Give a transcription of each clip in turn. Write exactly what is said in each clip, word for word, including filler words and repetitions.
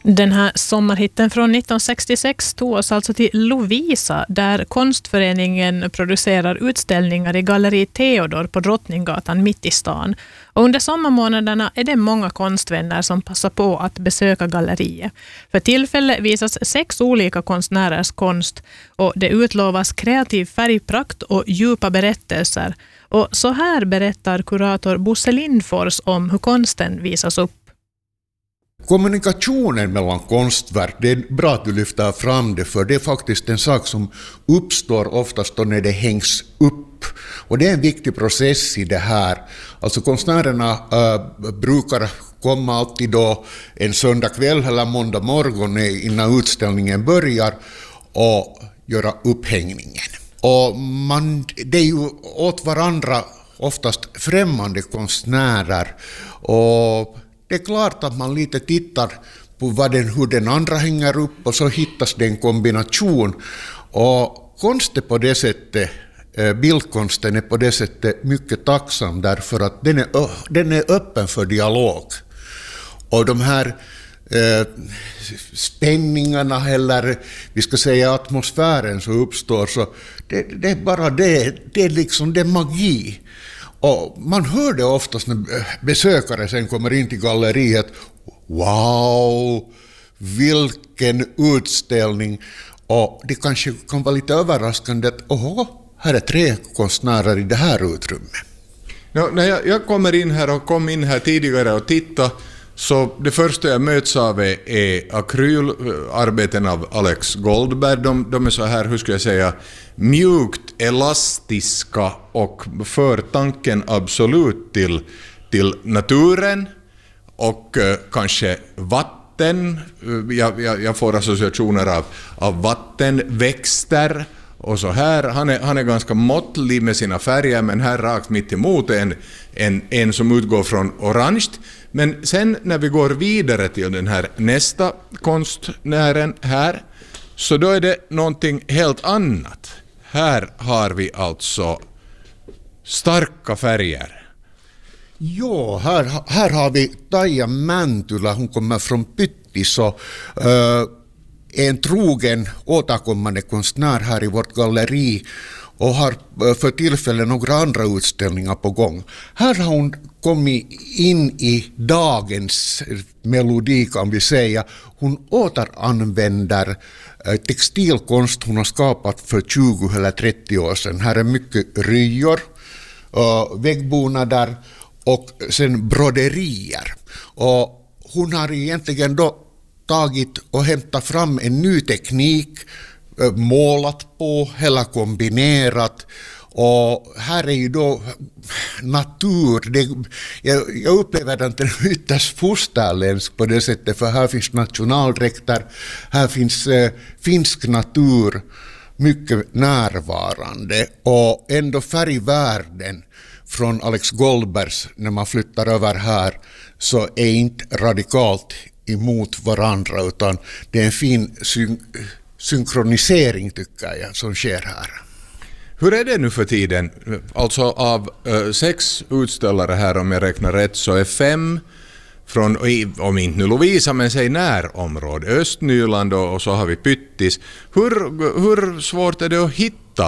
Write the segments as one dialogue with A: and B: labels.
A: Den här sommarhitten från nittonhundrasextiosex tog oss alltså till Lovisa, där konstföreningen producerar utställningar i galleri Theodor på Drottninggatan mitt i stan. Och under sommarmånaderna är det många konstvänner som passar på att besöka galleriet. För tillfället visas sex olika konstnärers konst och det utlovas kreativ färgprakt och djupa berättelser. Och så här berättar kurator Bosse Lindfors om hur konsten visas upp.
B: Kommunikationen mellan konstverk, det är bra att du lyfter fram det, för det är faktiskt en sak som uppstår oftast då när det hängs upp. Och det är en viktig process i det här. Alltså konstnärerna äh, brukar komma alltid då en söndag kväll eller måndag morgon innan utställningen börjar och göra upphängningen. Och man, det är ju åt varandra oftast främmande konstnärer, och det är klart att man lite tittar på vad den, hur den andra hänger upp, och så hittas det en kombination. Och konst är på det sättet, bildkonsten är på det sättet mycket tacksam, därför att den är, den är öppen för dialog. Och de här eh, spänningarna, eller vi ska säga atmosfären som uppstår, så det, det är bara det, det är liksom det magi. Och man hör det oftast när besökare sen kommer in till galleriet. Wow, vilken utställning! Och det kanske kan vara lite överraskande att åh, här är tre konstnärer i det här utrymmet.
C: Ja, när jag, jag kommer in här och kom in här tidigare och titta, så det första jag möts av är, är akrylarbeten av Alex Goldberg. De, de är så här, hur ska jag säga, mjukt elastiska och för tanken absolut till, till naturen och eh, kanske vatten. Jag, jag, jag får associationer av, av vattenväxter och så här. Han är, han är ganska måttlig med sina färger, men här rakt mitt emot en, en, en som utgår från orange. Men sen när vi går vidare till den här nästa konstnären här, så då är det någonting helt annat. Här har vi alltså starka färger.
B: Ja, här, här har vi Taija Mäntylä, hon kommer från Pyttis och uh, är en trogen återkommande konstnär här i vårt galleri och har för tillfället några andra utställningar på gång. Här har hon kommit in i dagens melodi, kan vi säga. Hon återanvänder textilkonst hon har skapat för tjugo eller trettio år sedan. Här är mycket ryor, väggbonader och sen broderier. Och hon har egentligen då tagit och hämtat fram en ny teknik, målat på eller kombinerat, och här är ju då natur, det, jag, jag upplever att den är ytterst fosterländsk på det sättet, för här finns nationaldräkter, här finns eh, finsk natur mycket närvarande, och ändå färgvärden från Alex Goldbergs när man flyttar över här så är inte radikalt emot varandra, utan det är en fin syn- synkronisering tycker jag som sker här.
C: Hur är det nu för tiden? Alltså av uh, sex utställare här, om jag räknar rätt, så är fem från, om inte nu Lovisa, men säg närområde, Östnyland, och, och så har vi Pyttis. Hur, hur svårt är det att hitta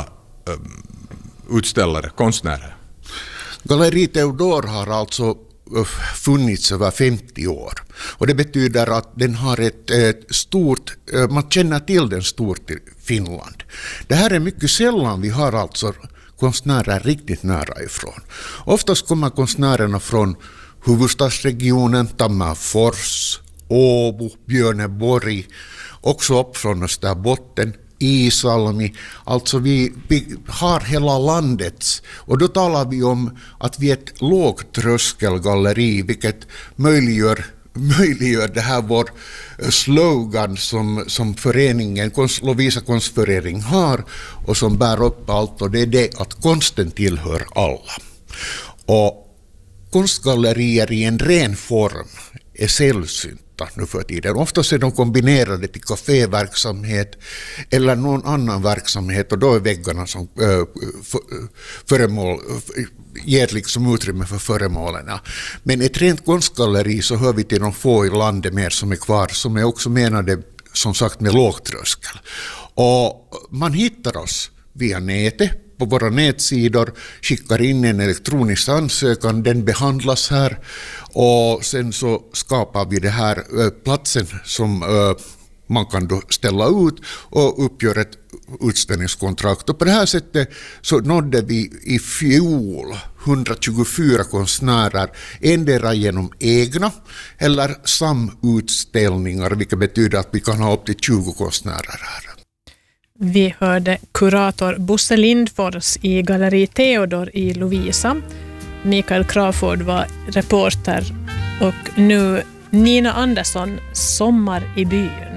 C: uh, utställare, konstnärer?
B: Galleri Theodor har alltså funnits över femtio år. Och det betyder att den har ett, ett stort, man känner till den stort i Finland. Det här är mycket sällan vi har alltså konstnärer riktigt nära ifrån. Oftast kommer konstnärerna från huvudstadsregionen, Tammerfors, Åbo, Björneborg, också upp från Österbotten, Iisalmi, alltså vi, vi har hela landets, och då talar vi om att vi är ett lågtröskelgalleri, vilket möjliggör, möjliggör det här vår slogan som, som föreningen, konst, Lovisa konstförening har och som bär upp allt, och det är det att konsten tillhör alla. Och konstgallerier i en ren form är sällsynt. skötta nu för tiden. Oftast är de kombinerade till kaféverksamhet eller någon annan verksamhet, och då är väggarna som äh, föremål, ger liksom utrymme för föremålen. Men ett rent konstgalleri så hör vi till de få i landet mer som är kvar, som är också menade som sagt med lågtröskel. Och man hittar oss via nätet, på våra nätsidor, skickar in en elektronisk ansökan, den behandlas här och sen så skapar vi det här äh, platsen som äh, man kan då ställa ut och uppgöra ett utställningskontrakt. Och på det här sättet så nådde vi i fjol hundratjugofyra konstnärer, endera genom egna eller samutställningar, vilket betyder att vi kan ha upp till tjugo konstnärer här.
A: Vi hörde kurator Bosse Lindfors i Galleri Theodor i Lovisa. Mikael Crawford var reporter och nu Nina Andersson, Sommar i byn.